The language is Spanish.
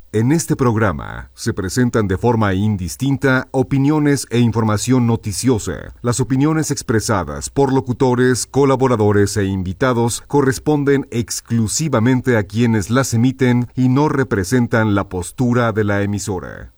En este programa se presentan de forma indistinta opiniones e información noticiosa. Las opiniones expresadas por locutores, colaboradores e invitados corresponden exclusivamente a quienes las emiten y no representan la postura de la emisora.